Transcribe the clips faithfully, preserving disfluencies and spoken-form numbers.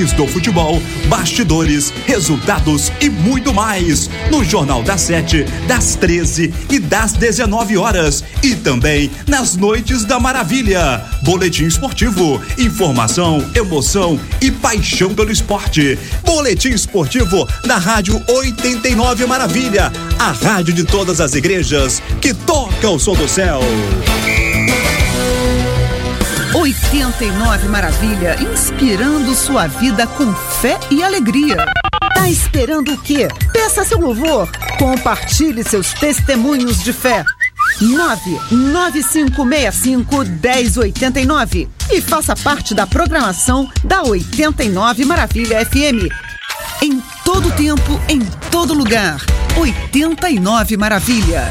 destaques do futebol, bastidores, resultados e muito mais. No Jornal das Sete, das treze e das dezenove horas. E também nas Noites da Maravilha. Boletim esportivo, informação, emoção e paixão pelo esporte. Boletim esportivo na Rádio oitenta e nove Maravilha, a rádio de todas as igrejas que toca o som do céu. oitenta e nove Maravilha, inspirando sua vida com fé e alegria. Tá esperando o quê? Peça seu louvor, compartilhe seus testemunhos de fé. nove nove cinco seis cinco um zero oito nove e faça parte da programação da oitenta e nove Maravilha F M. Em todo tempo, em todo lugar. oitenta e nove Maravilha.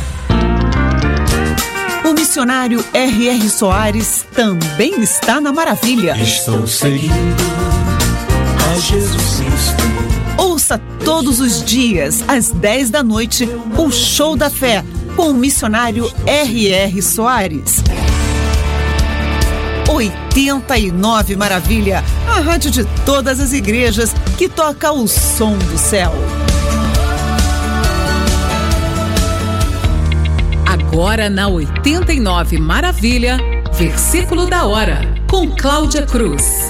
O missionário R R Soares também está na Maravilha. Estou seguindo a Jesus Cristo. Ouça todos os dias, às dez da noite, o Show da Fé, com o missionário R R Soares. oitenta e nove Maravilha, a rádio de todas as igrejas que toca o som do céu. Agora na oitenta e nove Maravilha, versículo da hora, com Cláudia Cruz.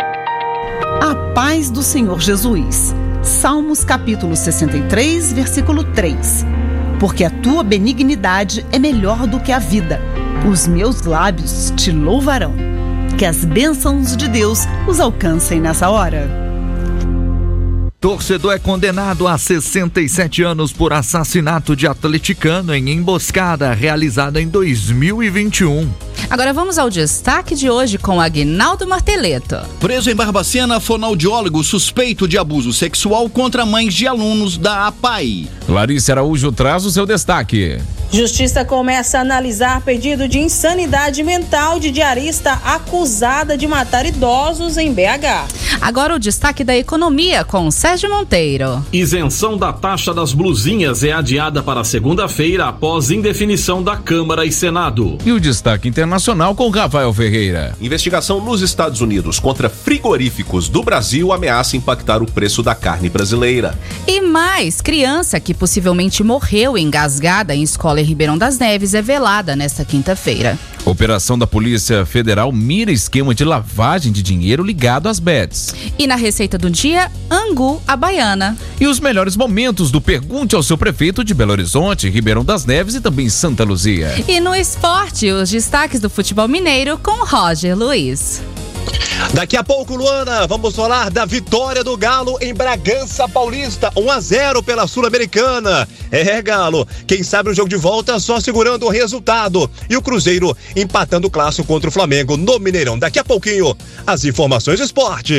A paz do Senhor Jesus. Salmos capítulo sessenta e três, versículo três. Porque a tua benignidade é melhor do que a vida. Os meus lábios te louvarão. Que as bênçãos de Deus os alcancem nessa hora. Torcedor é condenado a sessenta e sete anos por assassinato de atleticano em emboscada realizada em dois mil e vinte e um. Agora vamos ao destaque de hoje com Aguinaldo Marteleto. Preso em Barbacena, fonoaudiólogo suspeito de abuso sexual contra mães de alunos da A P A I. Larissa Araújo traz o seu destaque. Justiça começa a analisar pedido de insanidade mental de diarista acusada de matar idosos em B H. Agora o destaque da economia com Sérgio Monteiro. Isenção da taxa das blusinhas é adiada para segunda-feira após indefinição da Câmara e Senado. E o destaque internacional com Rafael Ferreira. Investigação nos Estados Unidos contra frigoríficos do Brasil ameaça impactar o preço da carne brasileira. E mais, criança que possivelmente morreu engasgada em escola em Ribeirão das Neves é velada nesta quinta-feira. Operação da Polícia Federal mira esquema de lavagem de dinheiro ligado às bets. E na receita do dia, angu à baiana. E os melhores momentos do Pergunte ao seu prefeito de Belo Horizonte, Ribeirão das Neves e também Santa Luzia. E no esporte, os destaques do futebol mineiro com Roger Luiz. Daqui a pouco, Luana, vamos falar da vitória do Galo em Bragança Paulista, um a zero pela Sul-Americana. É, Galo, quem sabe o jogo de volta só segurando o resultado. E o Cruzeiro empatando o clássico contra o Flamengo no Mineirão. Daqui a pouquinho, as informações do esporte.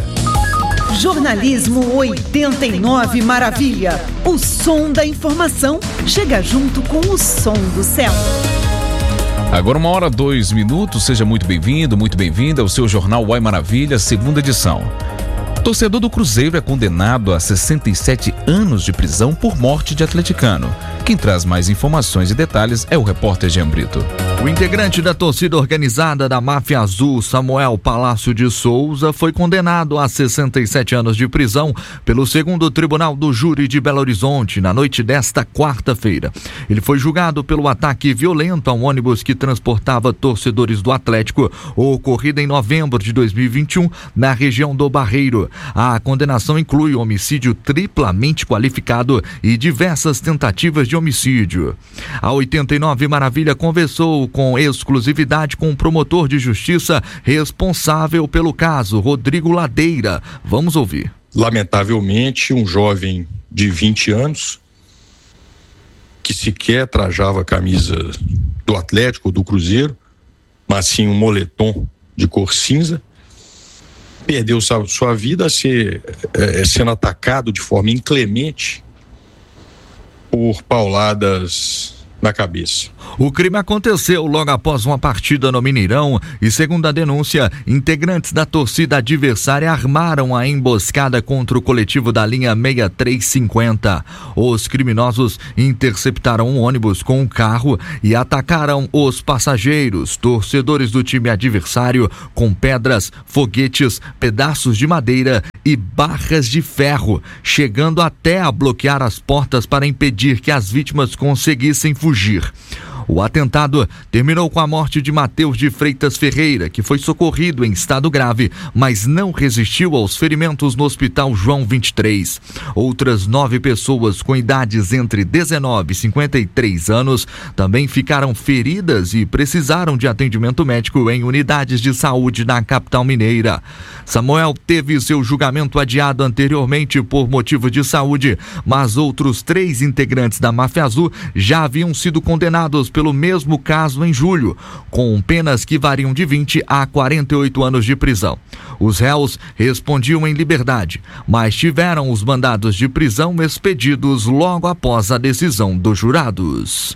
Jornalismo oitenta e nove Maravilha. O som da informação chega junto com o som do céu. Agora uma hora, dois minutos, seja muito bem-vindo, muito bem-vinda ao seu Jornal Uai Maravilha, segunda edição. Torcedor do Cruzeiro é condenado a sessenta e sete anos de prisão por morte de atleticano. Quem traz mais informações e detalhes é o repórter Jean Brito. O integrante da torcida organizada da Máfia Azul, Samuel Palácio de Souza, foi condenado a sessenta e sete anos de prisão pelo segundo Tribunal do Júri de Belo Horizonte na noite desta quarta-feira. Ele foi julgado pelo ataque violento a um ônibus que transportava torcedores do Atlético, ocorrido em novembro de dois mil e vinte e um na região do Barreiro. A condenação inclui homicídio triplamente qualificado e diversas tentativas de homicídio. A oitenta e nove Maravilha conversou com exclusividade com o promotor de justiça responsável pelo caso, Rodrigo Ladeira. Vamos ouvir. Lamentavelmente, um jovem de vinte anos, que sequer trajava a camisa do Atlético ou do Cruzeiro, mas sim um moletom de cor cinza, perdeu sua, sua vida ser, é, sendo atacado de forma inclemente por pauladas na cabeça. O crime aconteceu logo após uma partida no Mineirão e, segundo a denúncia, integrantes da torcida adversária armaram a emboscada contra o coletivo da linha sessenta e três cinquenta. Os criminosos interceptaram um ônibus com um carro e atacaram os passageiros, torcedores do time adversário, com pedras, foguetes, pedaços de madeira e barras de ferro, chegando até a bloquear as portas para impedir que as vítimas conseguissem fugir. O atentado terminou com a morte de Mateus de Freitas Ferreira, que foi socorrido em estado grave, mas não resistiu aos ferimentos no Hospital João vinte e três. Outras nove pessoas com idades entre dezenove e cinquenta e três anos também ficaram feridas e precisaram de atendimento médico em unidades de saúde na capital mineira. Samuel teve seu julgamento adiado anteriormente por motivo de saúde, mas outros três integrantes da Máfia Azul já haviam sido condenados pelo mesmo caso em julho, com penas que variam de vinte a quarenta e oito anos de prisão. Os réus respondiam em liberdade, mas tiveram os mandados de prisão expedidos logo após a decisão dos jurados.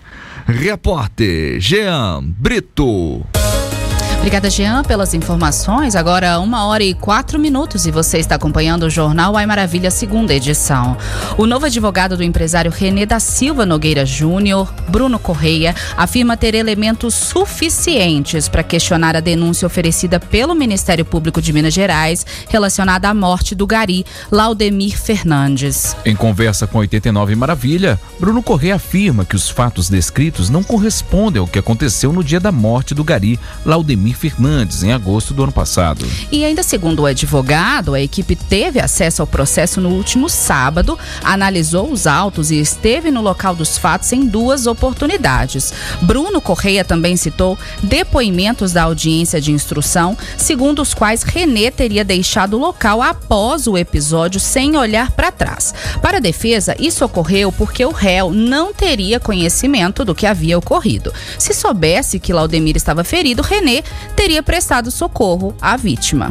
Repórter Jean Brito. Obrigada, Jean, pelas informações. Agora, uma hora e quatro minutos e você está acompanhando o Jornal Ai Maravilha, segunda edição. O novo advogado do empresário Renê da Silva Nogueira Júnior, Bruno Correia, afirma ter elementos suficientes para questionar a denúncia oferecida pelo Ministério Público de Minas Gerais relacionada à morte do gari Laudemir Fernandes. Em conversa com oitenta e nove Maravilha, Bruno Correia afirma que os fatos descritos não correspondem ao que aconteceu no dia da morte do gari Laudemir Fernandes, em agosto do ano passado. E ainda segundo o advogado, a equipe teve acesso ao processo no último sábado, analisou os autos e esteve no local dos fatos em duas oportunidades. Bruno Correia também citou depoimentos da audiência de instrução, segundo os quais Renê teria deixado o local após o episódio sem olhar para trás. Para a defesa, isso ocorreu porque o réu não teria conhecimento do que havia ocorrido. Se soubesse que Laudemir estava ferido, Renê teria prestado socorro à vítima.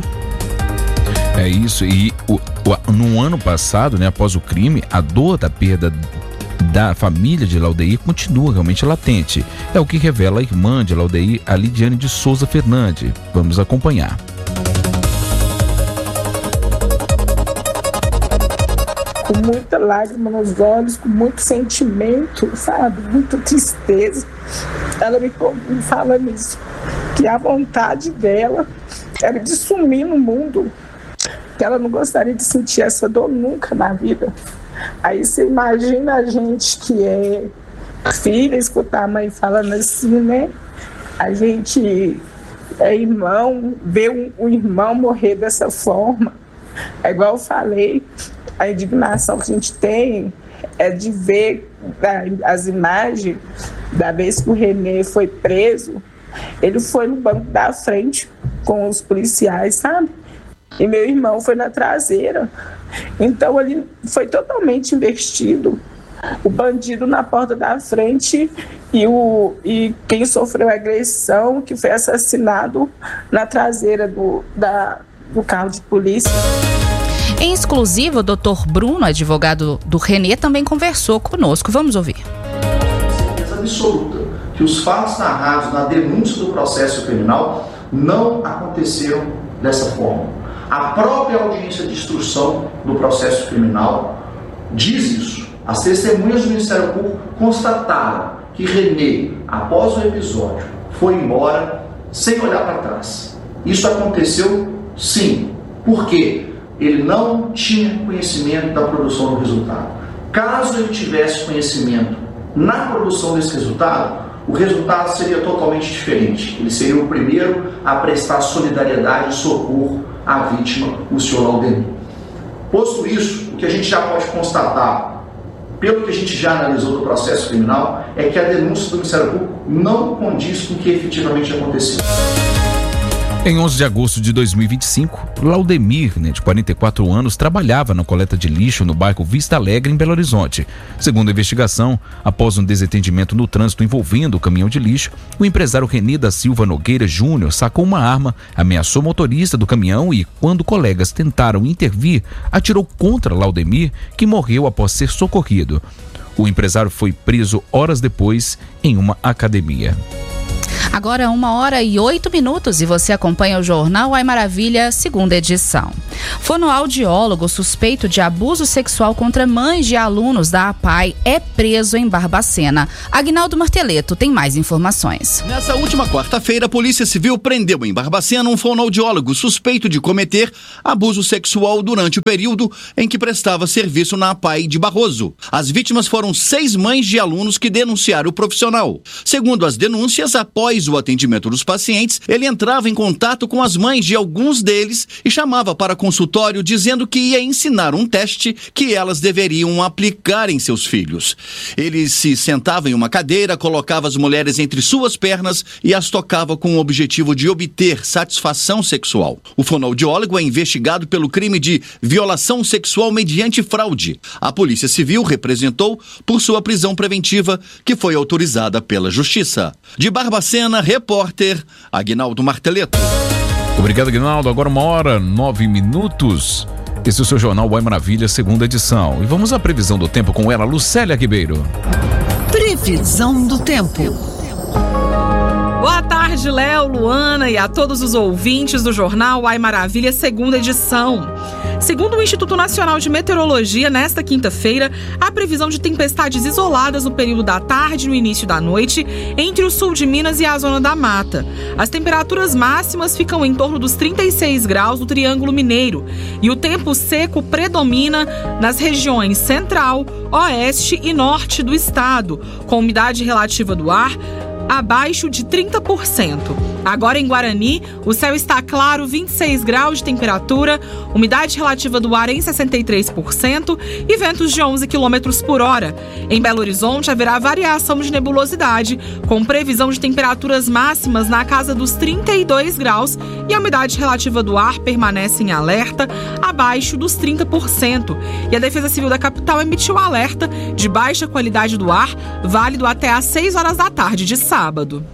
É isso, e o, o, no ano passado, né, após o crime, a dor da perda da família de Laudeir continua realmente latente. É o que revela a irmã de Laudeir, a Lidiane de Souza Fernandes. Vamos acompanhar. Com muita lágrima nos olhos, com muito sentimento, sabe? Muita tristeza. Ela me, me fala nisso, que a vontade dela era de sumir no mundo, que ela não gostaria de sentir essa dor nunca na vida. Aí você imagina a gente que é filha, escutar a mãe falando assim, né? A gente é irmão, ver um, um irmão morrer dessa forma. É igual eu falei, a indignação que a gente tem é de ver as imagens da vez que o Renê foi preso. Ele foi no banco da frente com os policiais, sabe? E meu irmão foi na traseira. Então ele foi totalmente investido. O bandido na porta da frente e, o, e quem sofreu agressão, que foi assassinado na traseira do, da, do carro de polícia. Em exclusivo, o doutor Bruno, advogado do Renê, também conversou conosco. Vamos ouvir. Certeza absoluta que os fatos narrados na denúncia do processo criminal não aconteceram dessa forma. A própria audiência de instrução do processo criminal diz isso. As testemunhas do Ministério Público constataram que Renê, após o episódio, foi embora sem olhar para trás. Isso aconteceu sim. Por quê? Ele não tinha conhecimento da produção do resultado. Caso ele tivesse conhecimento na produção desse resultado, o resultado seria totalmente diferente. Ele seria o primeiro a prestar solidariedade e socorro à vítima, o senhor Laudemir. Posto isso, o que a gente já pode constatar, pelo que a gente já analisou do processo criminal, é que a denúncia do Ministério Público não condiz com o que efetivamente aconteceu. Em onze de agosto de dois mil e vinte e cinco, Laudemir, né, de quarenta e quatro anos, trabalhava na coleta de lixo no bairro Vista Alegre, em Belo Horizonte. Segundo a investigação, após um desentendimento no trânsito envolvendo o caminhão de lixo, o empresário Renê da Silva Nogueira Júnior sacou uma arma, ameaçou o motorista do caminhão e, quando colegas tentaram intervir, atirou contra Laudemir, que morreu após ser socorrido. O empresário foi preso horas depois em uma academia. Agora uma hora e oito minutos e você acompanha o Jornal Ai Maravilha, segunda edição. Fonoaudiólogo suspeito de abuso sexual contra mães de alunos da A P A I é preso em Barbacena. Aguinaldo Marteleto tem mais informações. Nessa última quarta-feira, a Polícia Civil prendeu em Barbacena um fonoaudiólogo suspeito de cometer abuso sexual durante o período em que prestava serviço na A P A I de Barroso. As vítimas foram seis mães de alunos que denunciaram o profissional. Segundo as denúncias, após o atendimento dos pacientes, ele entrava em contato com as mães de alguns deles e chamava para consultório dizendo que ia ensinar um teste que elas deveriam aplicar em seus filhos. Ele se sentava em uma cadeira, colocava as mulheres entre suas pernas e as tocava com o objetivo de obter satisfação sexual. O fonoaudiólogo é investigado pelo crime de violação sexual mediante fraude. A Polícia Civil representou por sua prisão preventiva, que foi autorizada pela Justiça. De Barbacena, repórter Aguinaldo Marteleto. Obrigado, Aguinaldo. Agora uma hora, nove minutos. Esse é o seu Jornal Ai Maravilha, segunda edição. E vamos à previsão do tempo com ela, Lucélia Ribeiro. Previsão do tempo. Boa tarde, Léo, Luana e a todos os ouvintes do Jornal Ai Maravilha, segunda edição. Segundo o Instituto Nacional de Meteorologia, nesta quinta-feira, há previsão de tempestades isoladas no período da tarde e no início da noite, entre o sul de Minas e a zona da mata. As temperaturas máximas ficam em torno dos trinta e seis graus no Triângulo Mineiro e o tempo seco predomina nas regiões central, oeste e norte do estado, com umidade relativa do ar abaixo de trinta por cento. Agora em Guarani, o céu está claro, vinte e seis graus de temperatura, umidade relativa do ar em sessenta e três por cento e ventos de onze quilômetros por hora. Em Belo Horizonte haverá variação de nebulosidade, com previsão de temperaturas máximas na casa dos trinta e dois graus e a umidade relativa do ar permanece em alerta, abaixo dos trinta por cento. E a Defesa Civil da capital emitiu alerta de baixa qualidade do ar, válido até às seis horas da tarde de sábado. sábado.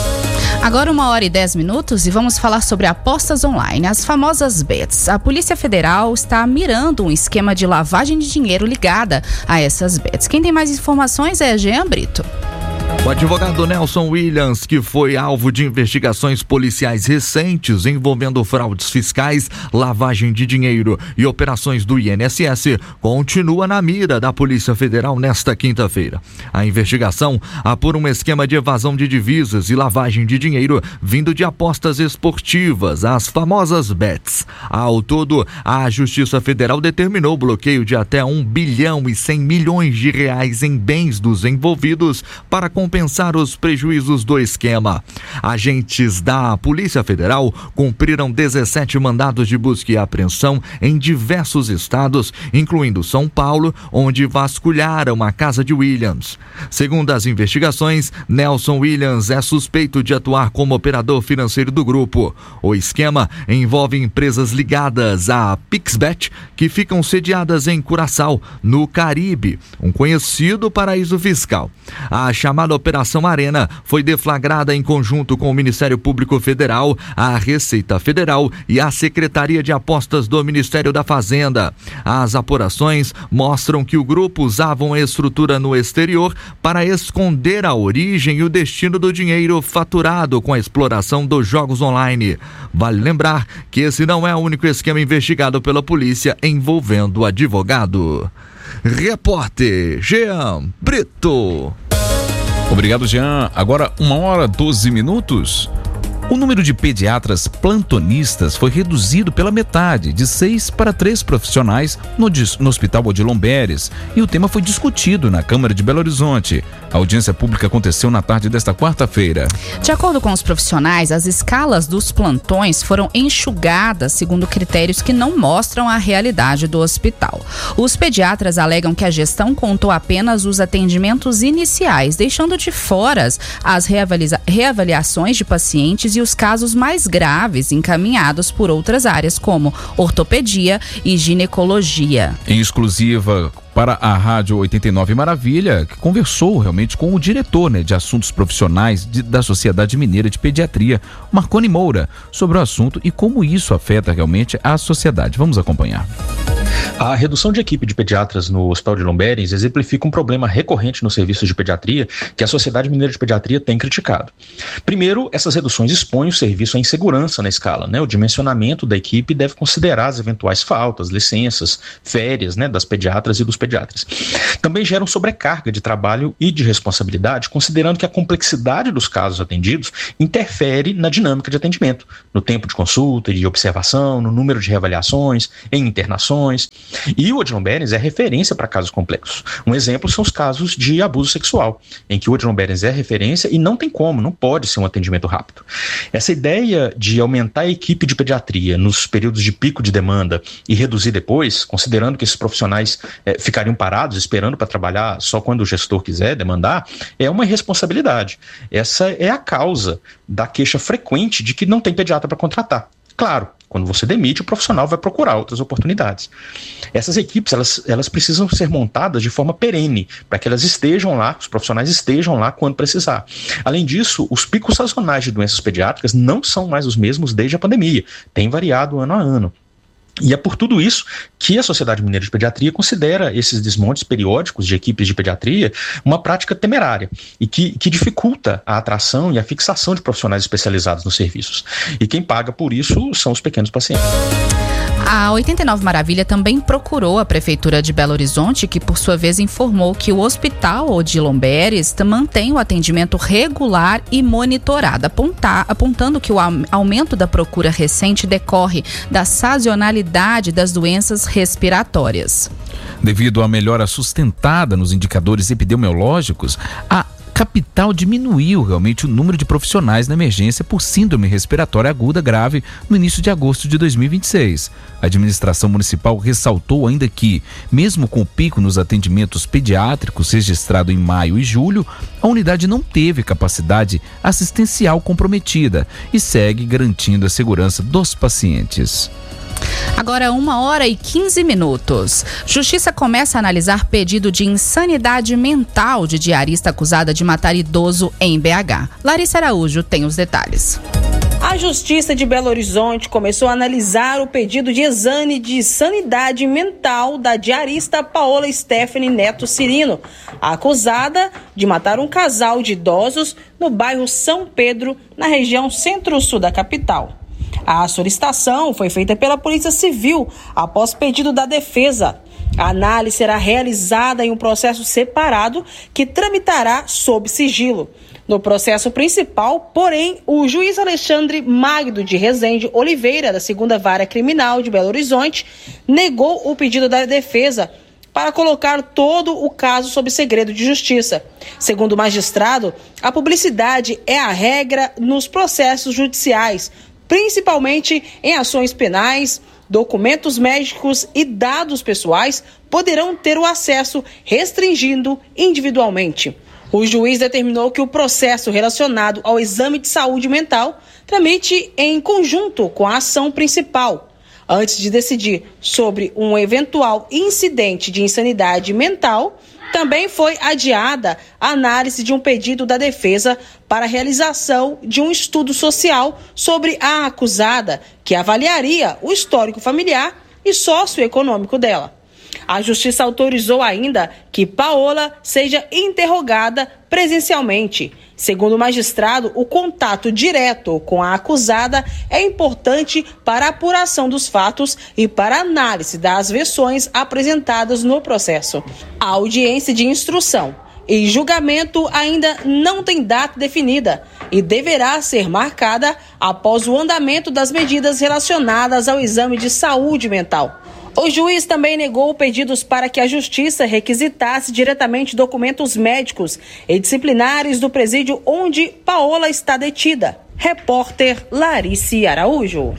Agora uma hora e dez minutos e vamos falar sobre apostas online, as famosas bets. A Polícia Federal está mirando um esquema de lavagem de dinheiro ligada a essas bets. Quem tem mais informações é Jean Brito. O advogado Nelson Williams, que foi alvo de investigações policiais recentes envolvendo fraudes fiscais, lavagem de dinheiro e operações do I N S S, continua na mira da Polícia Federal nesta quinta-feira. A investigação apura um esquema de evasão de divisas e lavagem de dinheiro vindo de apostas esportivas, as famosas bets. Ao todo, a Justiça Federal determinou o bloqueio de até um bilhão e cem milhões de reais em bens dos envolvidos para compensar os prejuízos do esquema. Agentes da Polícia Federal cumpriram dezessete mandados de busca e apreensão em diversos estados, incluindo São Paulo, onde vasculharam a casa de Williams. Segundo as investigações, Nelson Williams é suspeito de atuar como operador financeiro do grupo. O esquema envolve empresas ligadas à Pixbet, que ficam sediadas em Curaçao, no Caribe, um conhecido paraíso fiscal. A chamada Operação Arena foi deflagrada em conjunto com o Ministério Público Federal, a Receita Federal e a Secretaria de Apostas do Ministério da Fazenda. As apurações mostram que o grupo usava uma estrutura no exterior para esconder a origem e o destino do dinheiro faturado com a exploração dos jogos online. Vale lembrar que esse não é o único esquema investigado pela polícia envolvendo o advogado. Repórter Jean Brito. Obrigado, Jean. Agora, uma hora, doze minutos. O número de pediatras plantonistas foi reduzido pela metade, de seis para três profissionais no, no Hospital Odilon Beres, e o tema foi discutido na Câmara de Belo Horizonte. A audiência pública aconteceu na tarde desta quarta-feira. De acordo com os profissionais, as escalas dos plantões foram enxugadas segundo critérios que não mostram a realidade do hospital. Os pediatras alegam que a gestão contou apenas os atendimentos iniciais, deixando de fora as reavalia- reavaliações de pacientes e os casos mais graves encaminhados por outras áreas, como ortopedia e ginecologia. Em exclusiva para a Rádio oitenta e nove Maravilha, que conversou realmente com o diretor, né, de assuntos profissionais de, da Sociedade Mineira de Pediatria, Marconi Moura, sobre o assunto e como isso afeta realmente a sociedade. Vamos acompanhar. A redução de equipe de pediatras no Hospital de Lomberens exemplifica um problema recorrente no serviço de pediatria que a Sociedade Mineira de Pediatria tem criticado. Primeiro, essas reduções expõem o serviço à insegurança na escala, né? O dimensionamento da equipe deve considerar as eventuais faltas, licenças, férias, né, das pediatras e dos pediatras. Também geram sobrecarga de trabalho e de responsabilidade, considerando que a complexidade dos casos atendidos interfere na dinâmica de atendimento, no tempo de consulta e de observação, no número de reavaliações, em internações. E o Odilon Berens é referência para casos complexos. Um exemplo são os casos de abuso sexual, em que o Odilon Berens é referência e não tem como, não pode ser um atendimento rápido. Essa ideia de aumentar a equipe de pediatria nos períodos de pico de demanda e reduzir depois, considerando que esses profissionais eh, ficariam parados esperando para trabalhar só quando o gestor quiser demandar, é uma irresponsabilidade. Essa é a causa da queixa frequente de que não tem pediatra para contratar. Claro, quando você demite, o profissional vai procurar outras oportunidades. Essas equipes, elas, elas precisam ser montadas de forma perene, para que elas estejam lá, os profissionais estejam lá quando precisar. Além disso, os picos sazonais de doenças pediátricas não são mais os mesmos desde a pandemia, tem variado ano a ano. E é por tudo isso que a Sociedade Mineira de Pediatria considera esses desmontes periódicos de equipes de pediatria uma prática temerária e que, que dificulta a atração e a fixação de profissionais especializados nos serviços. E quem paga por isso são os pequenos pacientes. A oitenta e nove Maravilha também procurou a Prefeitura de Belo Horizonte, que por sua vez informou que o Hospital Odilon Berens mantém o atendimento regular e monitorado, apontar, apontando que o aumento da procura recente decorre da sazonalidade das doenças respiratórias. Devido à melhora sustentada nos indicadores epidemiológicos, a capital diminuiu realmente o número de profissionais na emergência por síndrome respiratória aguda grave no início de agosto de dois mil e vinte e seis. A administração municipal ressaltou ainda que, mesmo com o pico nos atendimentos pediátricos registrado em maio e julho, a unidade não teve capacidade assistencial comprometida e segue garantindo a segurança dos pacientes. Agora, uma hora e quinze minutos. Justiça começa a analisar pedido de insanidade mental de diarista acusada de matar idoso em B H. Larissa Araújo tem os detalhes. A Justiça de Belo Horizonte começou a analisar o pedido de exame de sanidade mental da diarista Paola Stephanie Neto Cirino, acusada de matar um casal de idosos no bairro São Pedro, na região centro-sul da capital. A solicitação foi feita pela Polícia Civil após pedido da defesa. A análise será realizada em um processo separado que tramitará sob sigilo. No processo principal, porém, o juiz Alexandre Magno de Rezende Oliveira, da segunda Vara Criminal de Belo Horizonte, negou o pedido da defesa para colocar todo o caso sob segredo de justiça. Segundo o magistrado, a publicidade é a regra nos processos judiciais, principalmente em ações penais. Documentos médicos e dados pessoais poderão ter o acesso restringindo individualmente. O juiz determinou que o processo relacionado ao exame de saúde mental tramite em conjunto com a ação principal. Antes de decidir sobre um eventual incidente de insanidade mental, também foi adiada a análise de um pedido da defesa para a realização de um estudo social sobre a acusada, que avaliaria o histórico familiar e socioeconômico dela. A Justiça autorizou ainda que Paola seja interrogada presencialmente. Segundo o magistrado, o contato direto com a acusada é importante para a apuração dos fatos e para a análise das versões apresentadas no processo. A audiência de instrução e julgamento ainda não tem data definida e deverá ser marcada após o andamento das medidas relacionadas ao exame de saúde mental. O juiz também negou pedidos para que a Justiça requisitasse diretamente documentos médicos e disciplinares do presídio onde Paola está detida. Repórter Larice Araújo.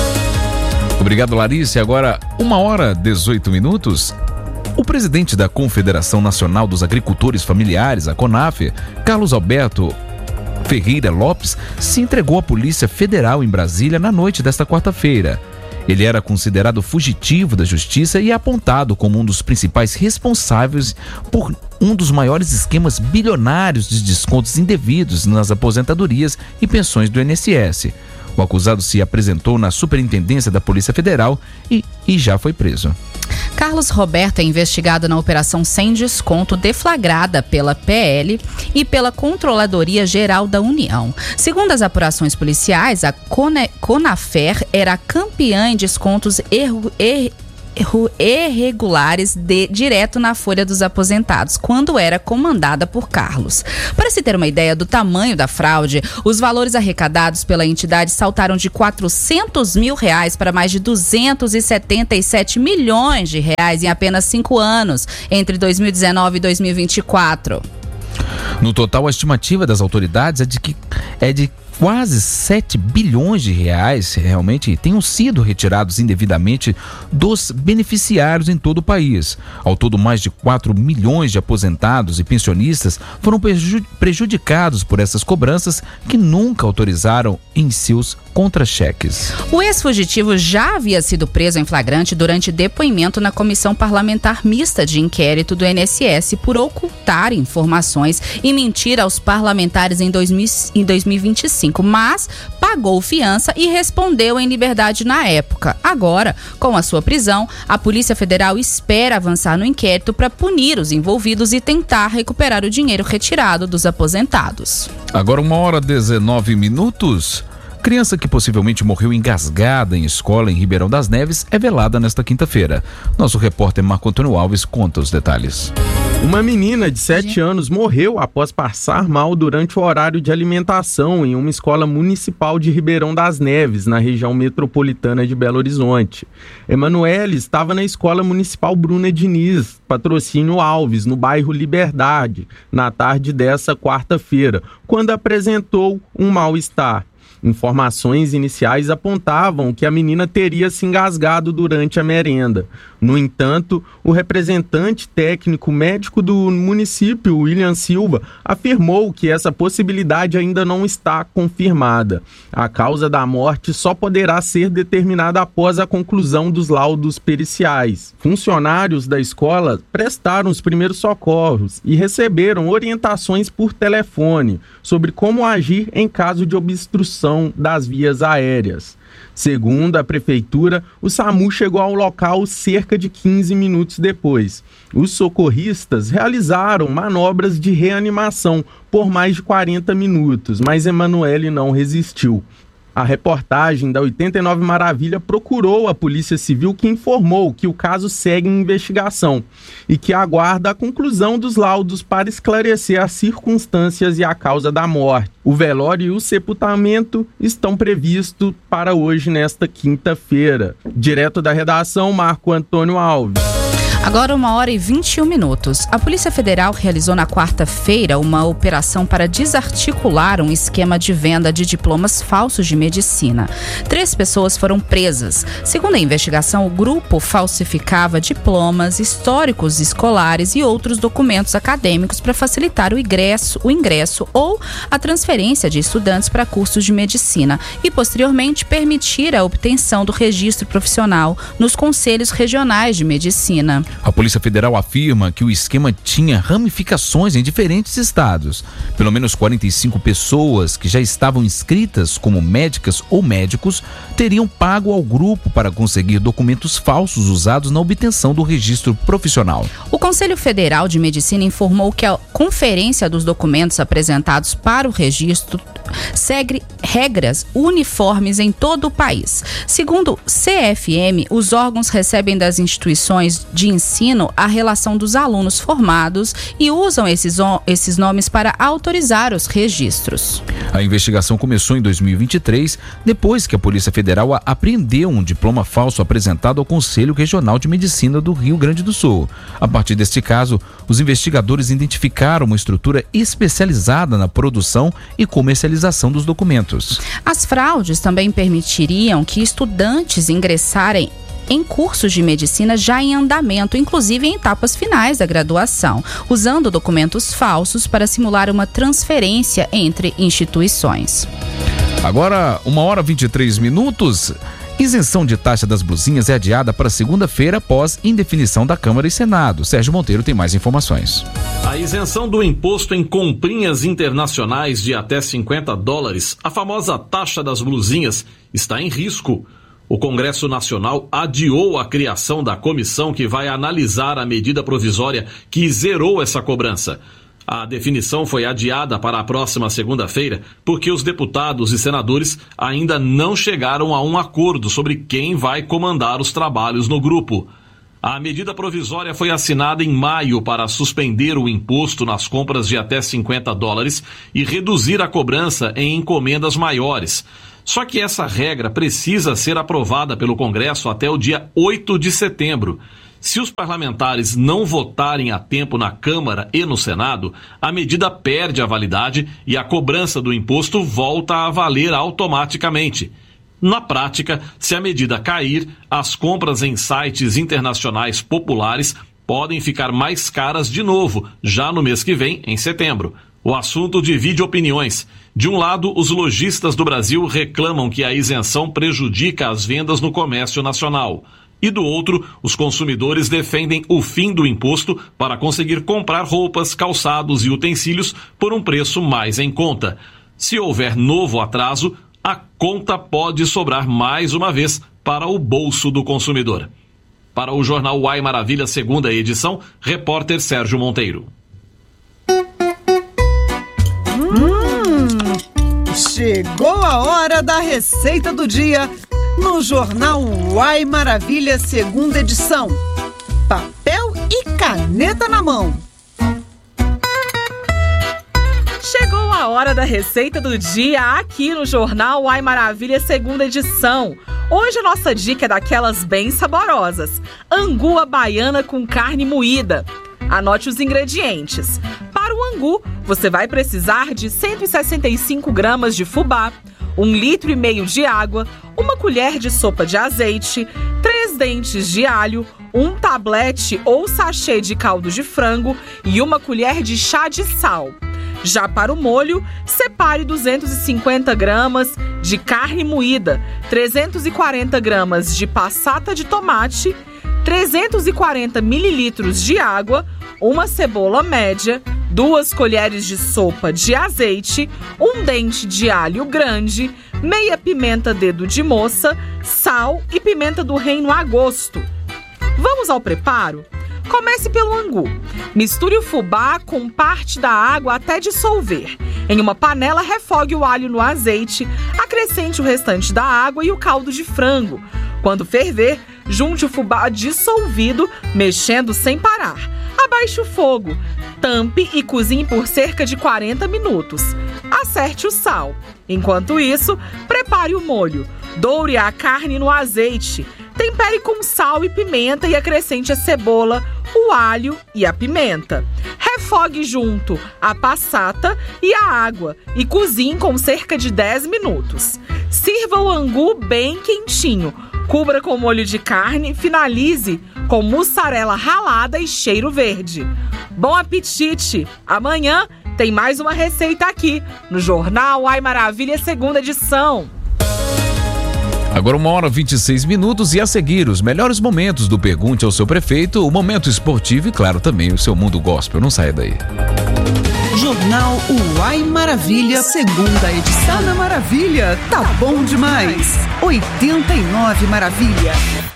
Obrigado, Larice. Agora, uma hora e dezoito minutos. O presidente da Confederação Nacional dos Agricultores Familiares, a CONAF, Carlos Alberto Ferreira Lopes, se entregou à Polícia Federal em Brasília na noite desta quarta-feira. Ele era considerado fugitivo da justiça e apontado como um dos principais responsáveis por um dos maiores esquemas bilionários de descontos indevidos nas aposentadorias e pensões do I N S S. O acusado se apresentou na Superintendência da Polícia Federal e, e já foi preso. Carlos Roberto é investigado na Operação Sem Desconto deflagrada pela P L e pela Controladoria Geral da União. Segundo as apurações policiais, a Cone- Conafer era campeã em descontos erro, er, irregulares de, direto na folha dos aposentados, quando era comandada por Carlos. Para se ter uma ideia do tamanho da fraude, os valores arrecadados pela entidade saltaram de quatrocentos mil reais para mais de duzentos e setenta e sete milhões de reais em apenas cinco anos, entre dois mil e dezenove e dois mil e vinte e quatro. No total, a estimativa das autoridades é de que é de quase sete bilhões de reais realmente tenham sido retirados indevidamente dos beneficiários em todo o país. Ao todo, mais de quatro milhões de aposentados e pensionistas foram prejudicados por essas cobranças que nunca autorizaram em seus contra-cheques. O ex-fugitivo já havia sido preso em flagrante durante depoimento na Comissão Parlamentar Mista de Inquérito do I N S S por ocultar informações e mentir aos parlamentares em dois mil e vinte e cinco. Mas pagou fiança e respondeu em liberdade na época. Agora, com a sua prisão, a Polícia Federal espera avançar no inquérito para punir os envolvidos e tentar recuperar o dinheiro retirado dos aposentados. Agora uma hora e dezenove minutos. Criança que possivelmente morreu engasgada em escola em Ribeirão das Neves é velada nesta quinta-feira. Nosso repórter Marco Antônio Alves conta os detalhes. Uma menina de sete anos morreu após passar mal durante o horário de alimentação em uma escola municipal de Ribeirão das Neves, na região metropolitana de Belo Horizonte. Emanuele estava na Escola Municipal Bruna Diniz, Patrocínio Alves, no bairro Liberdade, na tarde dessa quarta-feira, quando apresentou um mal-estar. Informações iniciais apontavam que a menina teria se engasgado durante a merenda. No entanto, o representante técnico médico do município, William Silva, afirmou que essa possibilidade ainda não está confirmada. A causa da morte só poderá ser determinada após a conclusão dos laudos periciais. Funcionários da escola prestaram os primeiros socorros e receberam orientações por telefone sobre como agir em caso de obstrução das vias aéreas. Segundo a prefeitura, o SAMU chegou ao local cerca de quinze minutos depois. Os socorristas realizaram manobras de reanimação por mais de quarenta minutos, mas Emanuele não resistiu. A reportagem da oitenta e nove Maravilha procurou a Polícia Civil, que informou que o caso segue em investigação e que aguarda a conclusão dos laudos para esclarecer as circunstâncias e a causa da morte. O velório e o sepultamento estão previstos para hoje, nesta quinta-feira. Direto da redação, Marco Antônio Alves. Agora uma hora e vinte e um minutos. A Polícia Federal realizou na quarta-feira uma operação para desarticular um esquema de venda de diplomas falsos de medicina. Três pessoas foram presas. Segundo a investigação, o grupo falsificava diplomas, históricos escolares e outros documentos acadêmicos para facilitar o ingresso, o ingresso ou a transferência de estudantes para cursos de medicina e, posteriormente, permitir a obtenção do registro profissional nos conselhos regionais de medicina. A Polícia Federal afirma que o esquema tinha ramificações em diferentes estados. Pelo menos quarenta e cinco pessoas que já estavam inscritas como médicas ou médicos teriam pago ao grupo para conseguir documentos falsos usados na obtenção do registro profissional. O Conselho Federal de Medicina informou que a conferência dos documentos apresentados para o registro segue regras uniformes em todo o país. Segundo o C F M, os órgãos recebem das instituições de ensino a relação dos alunos formados e usam esses, esses nomes para autorizar os registros. A investigação começou em dois mil e vinte e três, depois que a Polícia Federal apreendeu um diploma falso apresentado ao Conselho Regional de Medicina do Rio Grande do Sul. A partir deste caso, os investigadores identificaram uma estrutura especializada na produção e comercialização dos documentos. As fraudes também permitiriam que estudantes ingressarem em cursos de medicina já em andamento, inclusive em etapas finais da graduação, usando documentos falsos para simular uma transferência entre instituições. Agora, uma hora e vinte e três minutos. Isenção de taxa das blusinhas é adiada para segunda-feira após indefinição da Câmara e Senado. Sérgio Monteiro tem mais informações. A isenção do imposto em comprinhas internacionais de até cinquenta dólares, a famosa taxa das blusinhas, está em risco. O Congresso Nacional adiou a criação da comissão que vai analisar a medida provisória que zerou essa cobrança. A definição foi adiada para a próxima segunda-feira porque os deputados e senadores ainda não chegaram a um acordo sobre quem vai comandar os trabalhos no grupo. A medida provisória foi assinada em maio para suspender o imposto nas compras de até cinquenta dólares e reduzir a cobrança em encomendas maiores. Só que essa regra precisa ser aprovada pelo Congresso até o dia oito de setembro. Se os parlamentares não votarem a tempo na Câmara e no Senado, a medida perde a validade e a cobrança do imposto volta a valer automaticamente. Na prática, se a medida cair, as compras em sites internacionais populares podem ficar mais caras de novo, já no mês que vem, em setembro. O assunto divide opiniões. De um lado, os lojistas do Brasil reclamam que a isenção prejudica as vendas no comércio nacional. E do outro, os consumidores defendem o fim do imposto para conseguir comprar roupas, calçados e utensílios por um preço mais em conta. Se houver novo atraso, a conta pode sobrar mais uma vez para o bolso do consumidor. Para o Jornal Uai Maravilha, segunda edição, repórter Sérgio Monteiro. Hum, chegou a hora da receita do dia no Jornal Uai Maravilha, segunda edição. Papel e caneta na mão. Chegou a hora da receita do dia aqui no Jornal Uai Maravilha, segunda edição. Hoje a nossa dica é daquelas bem saborosas. Angu à baiana com carne moída. Anote os ingredientes. Para o angu, você vai precisar de cento e sessenta e cinco gramas de fubá, um litro e meio de água, uma colher de sopa de azeite, três dentes de alho, um tablete ou sachê de caldo de frango e uma colher de chá de sal. Já para o molho, separe duzentos e cinquenta gramas de carne moída, trezentos e quarenta gramas de passata de tomate, trezentos e quarenta mililitros de água, uma cebola média, duas colheres de sopa de azeite, um dente de alho grande, meia pimenta dedo de moça, sal e pimenta do reino a gosto. Vamos ao preparo? Comece pelo angu. Misture o fubá com parte da água até dissolver. Em uma panela, refogue o alho no azeite, acrescente o restante da água e o caldo de frango. Quando ferver, junte o fubá dissolvido, mexendo sem parar. Abaixe o fogo, tampe e cozinhe por cerca de quarenta minutos. Acerte o sal. Enquanto isso, prepare o molho. Doure a carne no azeite. Tempere com sal e pimenta e acrescente a cebola, o alho e a pimenta. Refogue junto a passata e a água e cozinhe com cerca de dez minutos. Sirva o angu bem quentinho. Cubra com molho de carne e finalize com mussarela ralada e cheiro verde. Bom apetite! Amanhã tem mais uma receita aqui no Jornal Uai Maravilha, segunda edição. Agora uma hora e vinte e seis minutos e a seguir os melhores momentos do Pergunte ao Seu Prefeito, o momento esportivo e claro também o seu mundo gospel. Não saia daí. Jornal Uai Maravilha, segunda edição. Tá na Maravilha, tá bom demais. oitenta e nove Maravilha.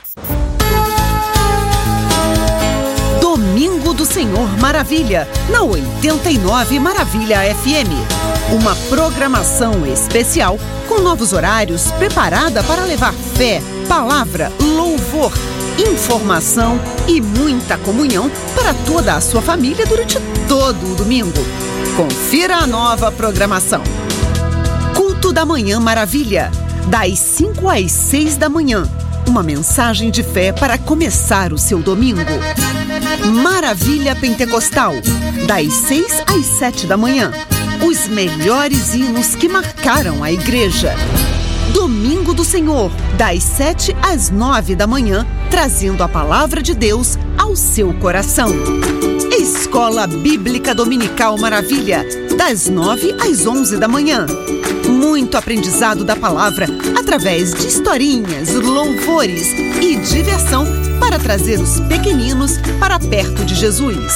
Domingo do Senhor Maravilha, na oitenta e nove Maravilha F M. Uma programação especial com novos horários preparada para levar fé, palavra, louvor, informação e muita comunhão para toda a sua família durante todo o domingo. Confira a nova programação. Culto da Manhã Maravilha, das cinco às seis da manhã. Uma mensagem de fé para começar o seu domingo. Maravilha Pentecostal, das seis às sete da manhã. Os melhores hinos que marcaram a igreja. Domingo do Senhor, das sete às nove da manhã, trazendo a palavra de Deus ao seu coração. Escola Bíblica Dominical Maravilha, das nove às onze da manhã. Muito aprendizado da palavra através de historinhas, louvores e diversão para trazer os pequeninos para perto de Jesus.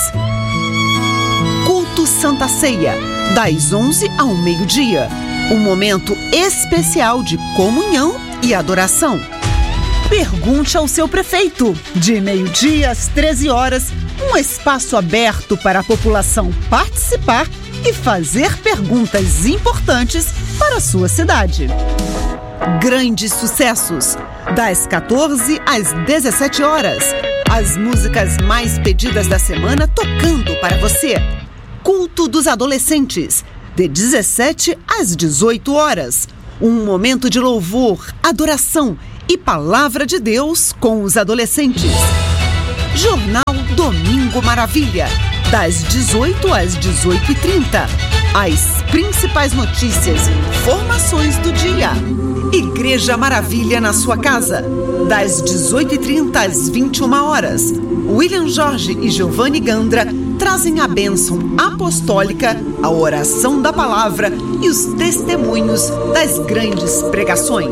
Culto Santa Ceia, das onze ao meio-dia. Um momento especial de comunhão e adoração. Pergunte ao seu prefeito. De meio-dia às treze horas, um espaço aberto para a população participar e fazer perguntas importantes para a sua cidade. Grandes sucessos. Das quatorze às dezessete horas. As músicas mais pedidas da semana tocando para você. Culto dos Adolescentes. De dezessete às dezoito horas. Um momento de louvor, adoração e palavra de Deus com os adolescentes. Jornal Domingo Maravilha. Das dezoito às dezoito e trinta. As principais notícias e informações do dia. Igreja Maravilha na sua casa. Das dezoito e trinta às vinte e uma horas. William Jorge e Giovanni Gandra trazem a bênção apostólica, a oração da palavra e os testemunhos das grandes pregações.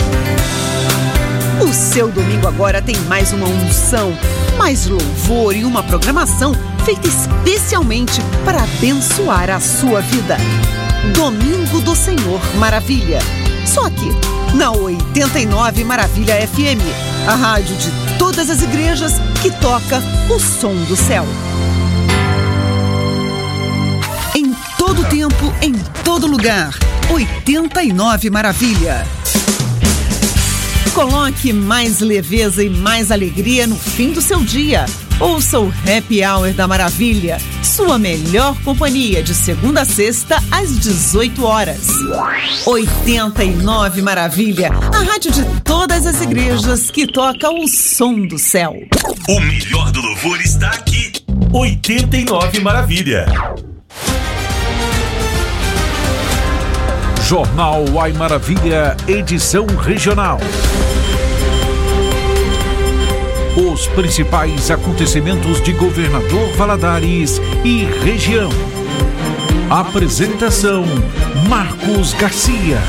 O seu domingo agora tem mais uma unção, mais louvor e uma programação feita especialmente para abençoar a sua vida. Domingo do Senhor Maravilha. Só aqui, na oitenta e nove Maravilha F M, a rádio de todas as igrejas que toca o som do céu. Em todo tempo, em todo lugar, oitenta e nove Maravilha. Coloque mais leveza e mais alegria no fim do seu dia. Ouça o Happy Hour da Maravilha, sua melhor companhia de segunda a sexta às dezoito horas. oitenta e nove Maravilha, a rádio de todas as igrejas que toca o som do céu. O melhor do louvor está aqui. oitenta e nove Maravilha. Jornal Uai Maravilha, edição regional. Os principais acontecimentos de Governador Valadares e região. Apresentação: Marcos Garcia.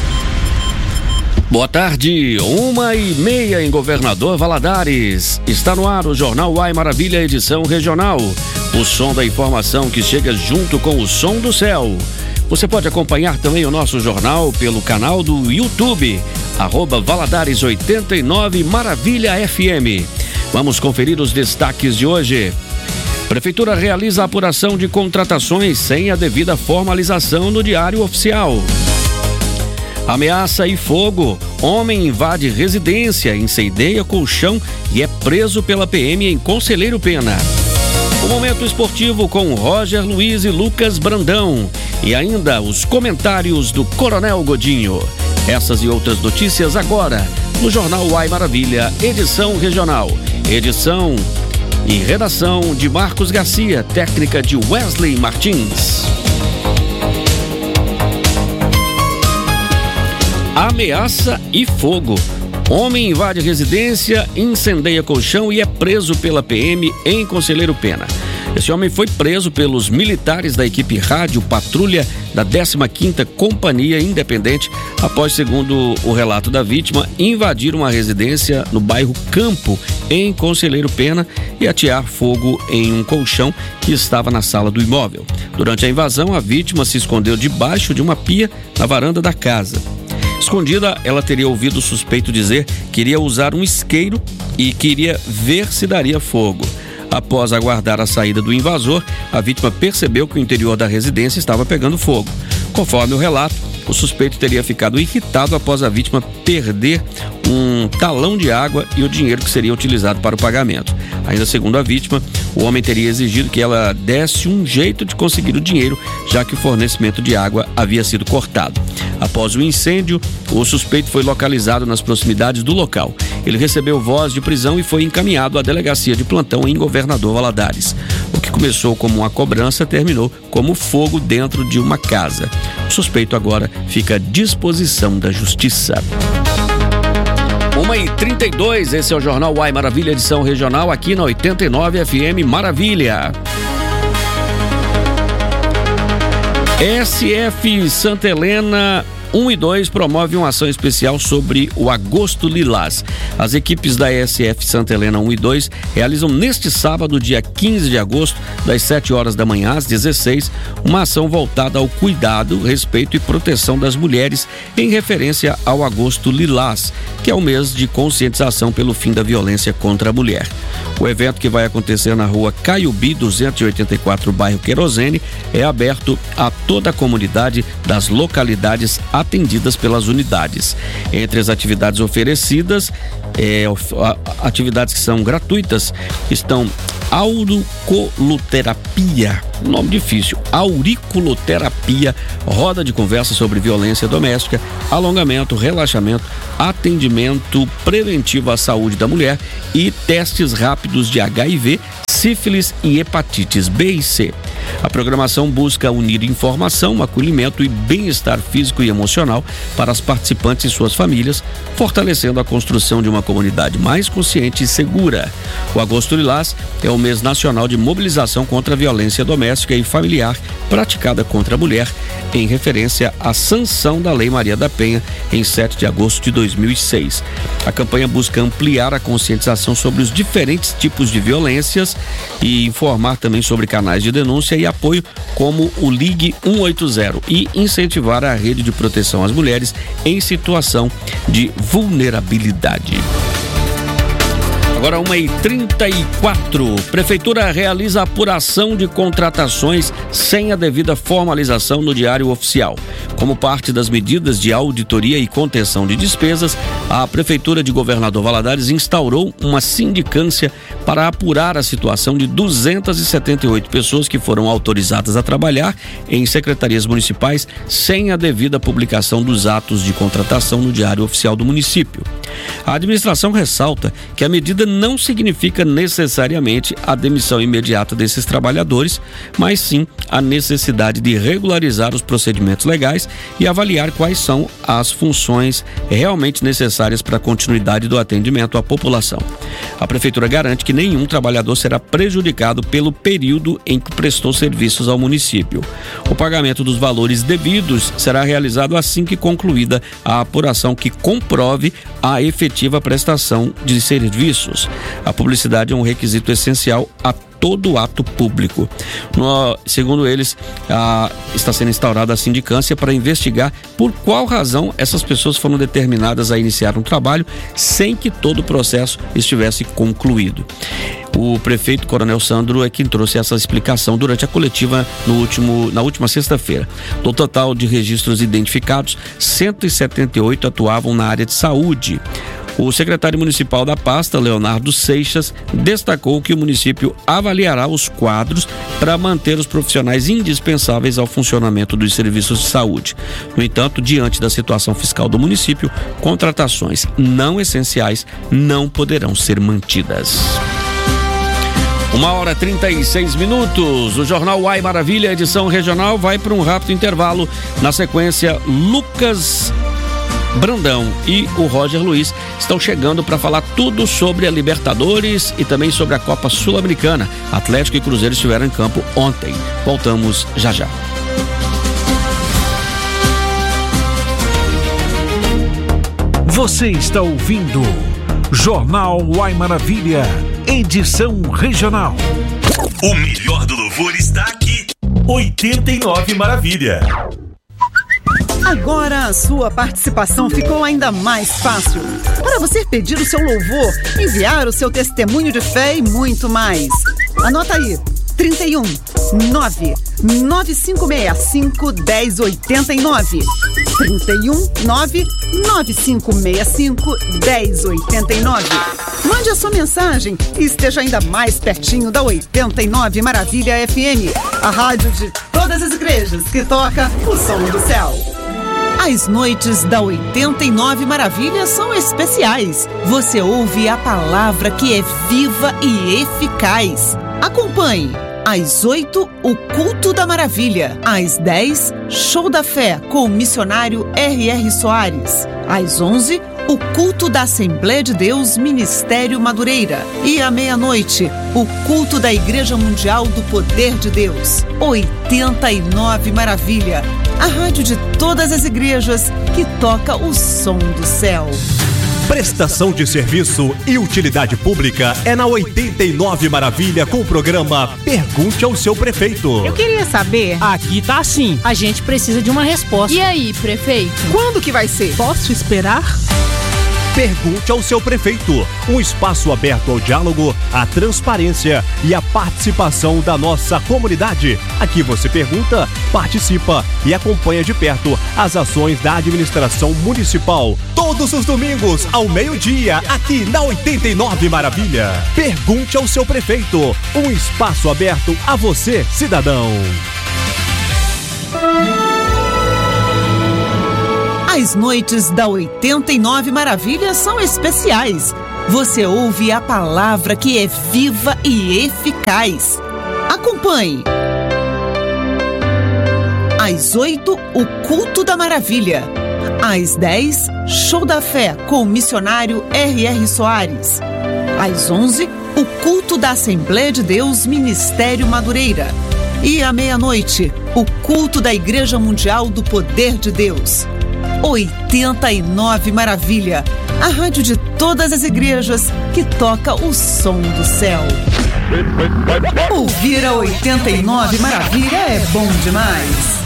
Boa tarde, uma e meia em Governador Valadares. Está no ar o Jornal Uai Maravilha, edição regional. O som da informação que chega junto com o som do céu. Você pode acompanhar também o nosso jornal pelo canal do YouTube, arroba Valadares oitenta e nove Maravilha F M. Vamos conferir os destaques de hoje. Prefeitura realiza a apuração de contratações sem a devida formalização no Diário Oficial. Ameaça e fogo. Homem invade residência, incendeia colchão e é preso pela P M em Conselheiro Pena. O momento esportivo com Roger Luiz e Lucas Brandão. E ainda os comentários do Coronel Godinho. Essas e outras notícias agora no Jornal Uai Maravilha, edição regional. Edição e redação de Marcos Garcia, técnica de Wesley Martins. Ameaça e fogo. Homem invade residência, incendeia colchão e é preso pela P M em Conselheiro Pena. Esse homem foi preso pelos militares da equipe Rádio Patrulha da décima quinta Companhia Independente após, segundo o relato da vítima, invadir uma residência no bairro Campo, em Conselheiro Pena, e atear fogo em um colchão que estava na sala do imóvel. Durante a invasão, a vítima se escondeu debaixo de uma pia na varanda da casa. Escondida, ela teria ouvido o suspeito dizer que iria usar um isqueiro e queria ver se daria fogo. Após aguardar a saída do invasor, a vítima percebeu que o interior da residência estava pegando fogo. Conforme o relato, o suspeito teria ficado irritado após a vítima perder um talão de água e o dinheiro que seria utilizado para o pagamento. Ainda segundo a vítima, o homem teria exigido que ela desse um jeito de conseguir o dinheiro, já que o fornecimento de água havia sido cortado. Após o incêndio, o suspeito foi localizado nas proximidades do local. Ele recebeu voz de prisão e foi encaminhado à delegacia de plantão em Governador Valadares. O que começou como uma cobrança terminou como fogo dentro de uma casa. O suspeito agora fica à disposição da justiça. uma e trinta e dois, esse é o Jornal Uai Maravilha, edição regional, aqui na oitenta e nove F M Maravilha. S F Santa Helena um e dois promove uma ação especial sobre o Agosto Lilás. As equipes da E S F Santa Helena um e dois realizam neste sábado, dia quinze de agosto, das sete horas da manhã às dezesseis, uma ação voltada ao cuidado, respeito e proteção das mulheres em referência ao Agosto Lilás, que é o mês de conscientização pelo fim da violência contra a mulher. O evento, que vai acontecer na rua Caiubi duzentos e oitenta e quatro, bairro Querosene, é aberto a toda a comunidade das localidades atendidas pelas unidades. Entre as atividades oferecidas, é, atividades que são gratuitas, estão auriculoterapia, nome difícil, auriculoterapia, roda de conversa sobre violência doméstica, alongamento, relaxamento, atendimento preventivo à saúde da mulher e testes rápidos de H I V, sífilis e hepatites B e C. A programação busca unir informação, acolhimento e bem-estar físico e emocional para as participantes e suas famílias, fortalecendo a construção de uma comunidade mais consciente e segura. O Agosto Lilás é o mês nacional de mobilização contra a violência doméstica e familiar praticada contra a mulher, em referência à sanção da Lei Maria da Penha em sete de agosto de dois mil e seis. A campanha busca ampliar a conscientização sobre os diferentes tipos de violências e informar também sobre canais de denúncia e apoio como o Ligue cento e oitenta e incentivar a rede de proteção às mulheres em situação de vulnerabilidade. Agora uma e trinta e quatro. Prefeitura realiza apuração de contratações sem a devida formalização no Diário Oficial. Como parte das medidas de auditoria e contenção de despesas, a Prefeitura de Governador Valadares instaurou uma sindicância para apurar a situação de duzentas e setenta e oito pessoas que foram autorizadas a trabalhar em secretarias municipais sem a devida publicação dos atos de contratação no Diário Oficial do município. A administração ressalta que a medida não significa necessariamente a demissão imediata desses trabalhadores, mas sim a necessidade de regularizar os procedimentos legais e avaliar quais são as funções realmente necessárias para a continuidade do atendimento à população. A Prefeitura garante que nenhum trabalhador será prejudicado pelo período em que prestou serviços ao município. O pagamento dos valores devidos será realizado assim que concluída a apuração que comprove a efetiva prestação de serviços. A publicidade é um requisito essencial a todo ato público. No, segundo eles, a, está sendo instaurada a sindicância para investigar por qual razão essas pessoas foram determinadas a iniciar um trabalho sem que todo o processo estivesse concluído. O prefeito Coronel Sandro é quem trouxe essa explicação durante a coletiva no último, na última sexta-feira. Do total de registros identificados, cento e setenta e oito atuavam na área de saúde. O secretário municipal da pasta, Leonardo Seixas, destacou que o município avaliará os quadros para manter os profissionais indispensáveis ao funcionamento dos serviços de saúde. No entanto, diante da situação fiscal do município, contratações não essenciais não poderão ser mantidas. Uma hora e trinta e seis minutos. O Jornal Uai Maravilha, edição regional, vai para um rápido intervalo. Na sequência, Lucas Brandão e o Roger Luiz estão chegando para falar tudo sobre a Libertadores e também sobre a Copa Sul-Americana. Atlético e Cruzeiro estiveram em campo ontem. Voltamos já já. Você está ouvindo Jornal Uai Maravilha, edição regional. O melhor do louvor está aqui. oitenta e nove Maravilha. Agora a sua participação ficou ainda mais fácil. Para você pedir o seu louvor, enviar o seu testemunho de fé e muito mais. Anota aí, trinta e um, nove, nove cinco seis cinco, um zero oito nove. trinta e um, nove, nove cinco seis cinco, um zero oito nove. Mande a sua mensagem e esteja ainda mais pertinho da oitenta e nove Maravilha F M, a rádio de todas as igrejas que toca o som do céu. As noites da oitenta e nove Maravilha são especiais. Você ouve a palavra que é viva e eficaz. Acompanhe. Às oito, o Culto da Maravilha. Às dez, Show da Fé com o missionário R R Soares. Às onze, o Culto da Assembleia de Deus Ministério Madureira. E à meia-noite, o Culto da Igreja Mundial do Poder de Deus. oitenta e nove Maravilha. a rádio de todas as igrejas que toca o som do céu. Prestação de serviço e utilidade pública é na oitenta e nove Maravilha com o programa Pergunte ao Seu Prefeito. Eu queria saber. Aqui tá assim. A gente precisa de uma resposta. E aí, prefeito? Quando que vai ser? Posso esperar? Pergunte ao seu prefeito, um espaço aberto ao diálogo, à transparência e à participação da nossa comunidade. Aqui você pergunta, participa e acompanha de perto as ações da administração municipal. Todos os domingos, ao meio-dia, aqui na oitenta e nove Maravilha. Pergunte ao seu prefeito, um espaço aberto a você, cidadão. As noites da oitenta e nove Maravilha são especiais. Você ouve a palavra que é viva e eficaz. Acompanhe. Às oito, o Culto da Maravilha. Às dez, Show da Fé com o missionário R R Soares. Às onze, o Culto da Assembleia de Deus Ministério Madureira. E à meia-noite, o Culto da Igreja Mundial do Poder de Deus. oitenta e nove Maravilha, a rádio de todas as igrejas que toca o som do céu. Ouvir a oitenta e nove Maravilha é bom demais.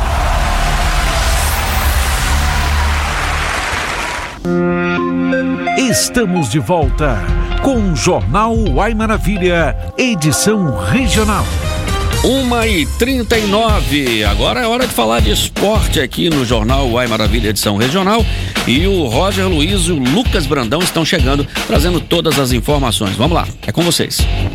Estamos de volta com o Jornal Uai Maravilha, edição regional. uma e trinta e nove, agora é hora de falar de esporte aqui no Jornal Uai Maravilha, edição regional. E o Roger Luiz e o Lucas Brandão estão chegando, trazendo todas as informações. Vamos lá, é com vocês.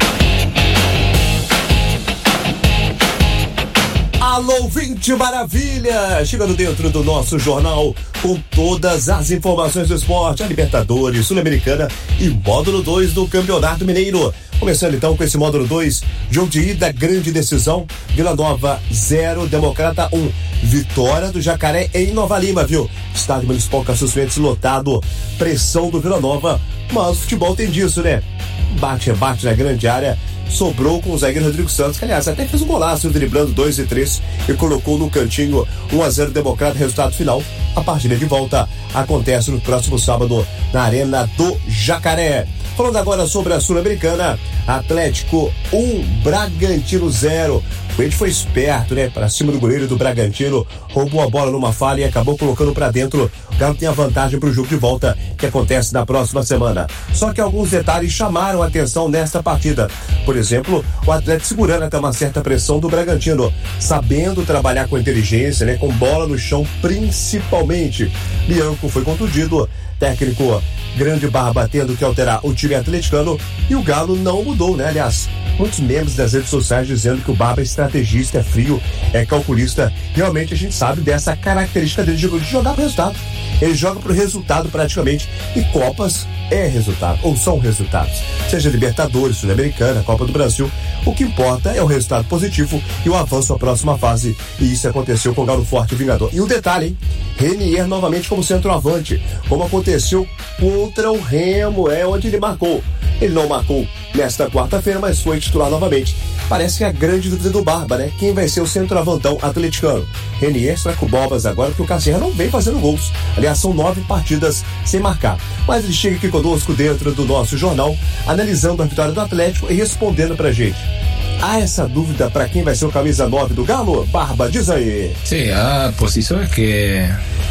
Alô, vinte Maravilha! Chegando dentro do nosso jornal com todas as informações do esporte, a Libertadores, Sul-Americana e módulo dois do Campeonato Mineiro. Começando então com esse módulo dois, jogo de ida, grande decisão, Vila Nova zero, Democrata um. Vitória do Jacaré em Nova Lima, viu? Estádio Municipal Cassius Mendes lotado, pressão do Vila Nova, mas o futebol tem disso, né? Bate, rebate na grande área, sobrou com o zagueiro Rodrigo Santos, que aliás até fez um golaço driblando dois e três e colocou no cantinho um a zero Democrata, resultado final. A partida de volta acontece no próximo sábado na Arena do Jacaré. Falando agora sobre a Sul-Americana, Atlético um, Bragantino zero. O Ed foi esperto, né? Pra cima do goleiro do Bragantino, roubou a bola numa falha e acabou colocando pra dentro. O Galo tem a vantagem pro jogo de volta, que acontece na próxima semana. Só que alguns detalhes chamaram a atenção nesta partida. Por exemplo, o Atlético segurando até uma certa pressão do Bragantino, sabendo trabalhar com inteligência, né? Com bola no chão, principalmente. Bianco foi contundido, técnico Grande Barba tendo que alterar o time atleticano, e o Galo não mudou, né? Aliás, muitos membros das redes sociais dizendo que o Barba é estrategista, é frio, é calculista. Realmente a gente sabe dessa característica dele de jogar pro resultado. Ele joga pro resultado praticamente, e Copas é resultado, ou são resultados. Seja Libertadores, Sul-Americana, Copa do Brasil, o que importa é o resultado positivo e o avanço à próxima fase, e isso aconteceu com o Galo Forte e Vingador. E um detalhe, hein? Renier novamente como centroavante, como aconteceu contra o Remo, é onde ele marcou. Ele não marcou nesta quarta-feira, mas foi titular novamente. Parece que é a grande dúvida do Barba, né? Quem vai ser o centroavantão atleticano? Renier será com o Bobas agora, porque o Cassiano não vem fazendo gols. Aliás, são nove partidas sem marcar. Mas ele chega aqui conosco dentro do nosso jornal, analisando a vitória do Atlético e respondendo pra gente. Há essa dúvida para quem vai ser o camisa nove do Galo? Barba, diz aí. Sí, há posições que,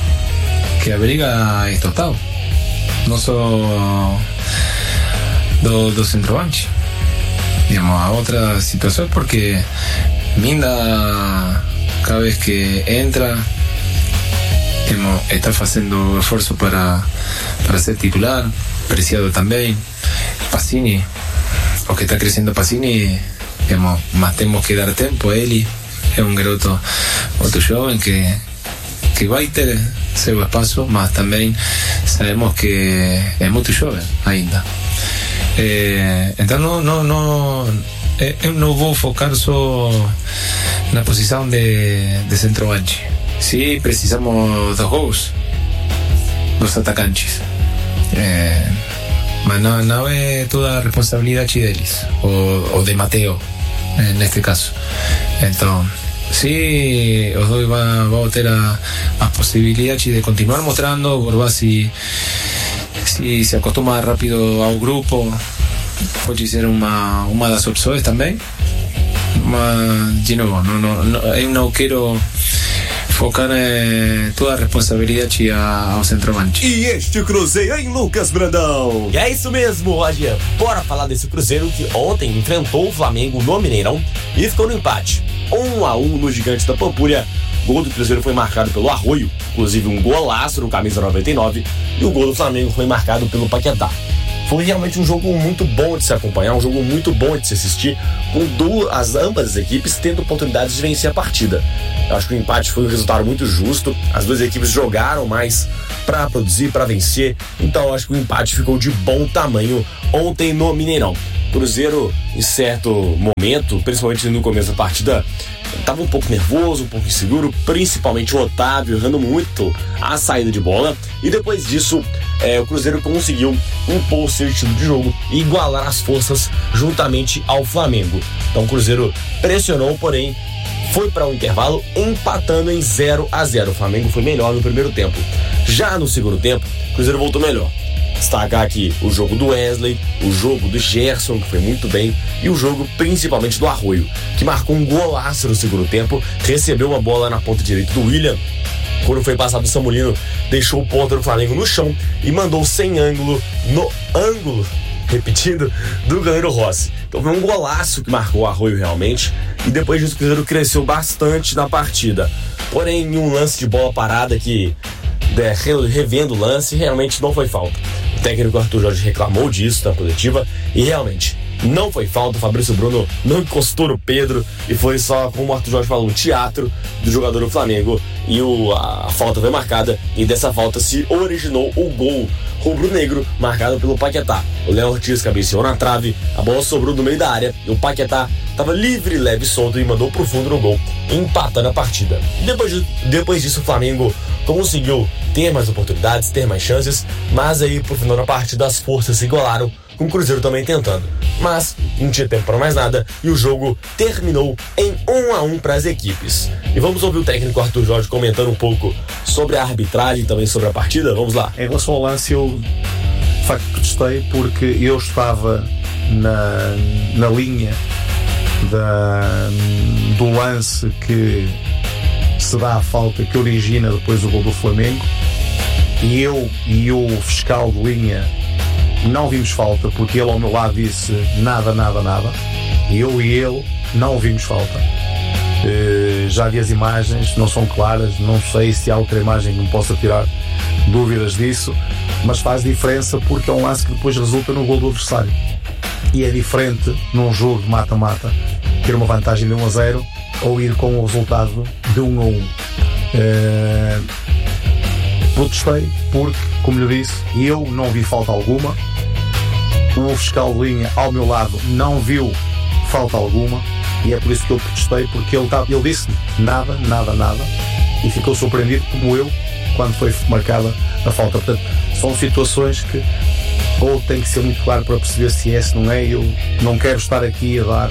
que a briga é total. Não só do, do centroavante. Digamos, a outra situação porque Minda, cada vez que entra, digamos, está fazendo esforço para, para ser titular. Preciado também. Pacini, o que está crescendo Pacini, digamos, mas temos que dar tempo a ele. É um garoto muito jovem que, que vai ter seu espaço, mas também sabemos que é muito jovem ainda. É, então não, não, não, eu não vou focar só na posição de, de centroavante. Sim, precisamos dos gols dos atacantes. É, mas não, não é toda a responsabilidade deles, ou, ou de Mateo, neste caso. Então, sí, os dois vão, vão ter a, a possibilidade de continuar mostrando, por ver se, se se acostuma rápido ao grupo, pode ser uma, uma das opções também. Mas, de novo, não, não, não, eu não quero focar eh, toda a responsabilidade ao centroavante. E este Cruzeiro, hein, Lucas Brandão? E é isso mesmo, Roger. Bora falar desse Cruzeiro que ontem enfrentou o Flamengo no Mineirão e ficou no empate. um a um no Gigante da Pampulha. O gol do Cruzeiro foi marcado pelo Arroio, inclusive um golaço no camisa noventa e nove, e o gol do Flamengo foi marcado pelo Paquetá. Foi realmente um jogo muito bom de se acompanhar, um jogo muito bom de se assistir, com duas, ambas as equipes tendo oportunidades de vencer a partida. Eu acho que o empate foi um resultado muito justo, as duas equipes jogaram mais para produzir, para vencer, então eu acho que o empate ficou de bom tamanho ontem no Mineirão. Cruzeiro, em certo momento, principalmente no começo da partida, estava um pouco nervoso, um pouco inseguro, principalmente o Otávio errando muito a saída de bola, e depois disso é, o Cruzeiro conseguiu impor o seu estilo de jogo e igualar as forças juntamente ao Flamengo. Então o Cruzeiro pressionou, porém foi para o um intervalo empatando em zero a zero. O Flamengo foi melhor no primeiro tempo. Já no segundo tempo, o Cruzeiro voltou melhor. Destacar aqui o jogo do Wesley, o jogo do Gerson, que foi muito bem, e o jogo principalmente do Arroio, que marcou um golaço no segundo tempo, recebeu uma bola na ponta direita do William. Quando foi passado o Samulino, deixou o ponta do Flamengo no chão e mandou sem ângulo no ângulo, repetindo, do goleiro Rossi. Então foi um golaço que marcou o Arroio realmente, e depois disso o Cruzeiro cresceu bastante na partida. Porém, em um lance de bola parada que, revendo o lance, realmente não foi falta. O técnico Arthur Jorge reclamou disso na coletiva e realmente não foi falta. O Fabrício Bruno não encostou no Pedro e foi só, como o Arthur Jorge falou, um teatro do jogador do Flamengo, e o, a, a falta foi marcada, e dessa falta se originou o gol rubro-negro marcado pelo Paquetá. O Léo Ortiz cabeceou na trave, a bola sobrou no meio da área e o Paquetá estava livre, leve e solto e mandou pro fundo no gol, empatando a partida. Depois, de, depois disso o Flamengo conseguiu ter mais oportunidades, ter mais chances, mas aí pro final da partida as forças se igualaram, com o Cruzeiro também tentando. Mas não tinha tempo para mais nada e o jogo terminou em um a um para as equipes. E vamos ouvir o técnico Arthur Jorge comentando um pouco sobre a arbitragem e também sobre a partida. Vamos lá. Em relação ao lance, eu de facto protestei porque eu estava na, na linha da, do lance que se dá a falta que origina depois o gol do Flamengo, e eu e o fiscal de linha não vimos falta, porque ele ao meu lado disse nada, nada, nada, e eu e ele não vimos falta. Uh, já vi as imagens, não são claras, não sei se há outra imagem que me possa tirar dúvidas disso, mas faz diferença porque é um lance que depois resulta no gol do adversário, e é diferente num jogo de mata-mata ter uma vantagem de um a zero ou ir com o resultado de um a um. Uh, protestei porque, como lhe disse, eu não vi falta alguma, o fiscal de linha ao meu lado não viu falta alguma, e é por isso que eu protestei, porque ele, ele disse nada, nada, nada, e ficou surpreendido como eu quando foi marcada a falta. Portanto, são situações que ou tem que ser muito claro para perceber se é, se não é. Eu não quero estar aqui a dar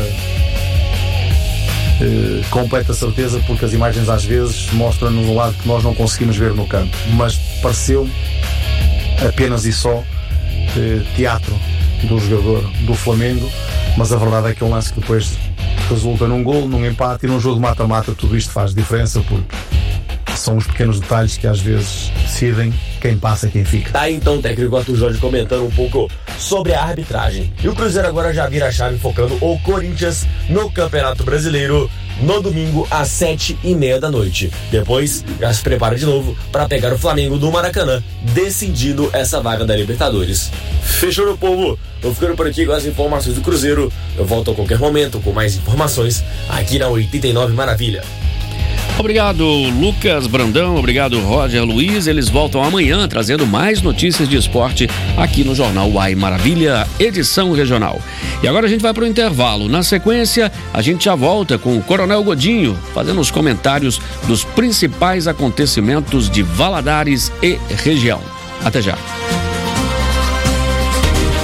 Uh, completa certeza, porque as imagens às vezes mostram-nos um lado que nós não conseguimos ver no campo, mas pareceu apenas e só uh, teatro do jogador do Flamengo, mas a verdade é que é um lance que depois resulta num gol, num empate, e num jogo de mata-mata tudo isto faz diferença, porque são os pequenos detalhes que às vezes decidem quem passa e quem fica. Tá aí então o técnico Arthur Jorge comentando um pouco sobre a arbitragem. E o Cruzeiro agora já vira a chave focando o Corinthians no Campeonato Brasileiro no domingo às sete e meia da noite. Depois já se prepara de novo para pegar o Flamengo do Maracanã, decidindo essa vaga da Libertadores. Fechou, meu povo? Vou ficando por aqui com as informações do Cruzeiro. Eu volto a qualquer momento com mais informações aqui na oitenta e nove Maravilha. Obrigado, Lucas Brandão, obrigado, Roger Luiz. Eles voltam amanhã trazendo mais notícias de esporte aqui no Jornal Uai Maravilha, edição regional. E agora a gente vai para o intervalo. Na sequência, a gente já volta com o Coronel Godinho, fazendo os comentários dos principais acontecimentos de Valadares e região. Até já.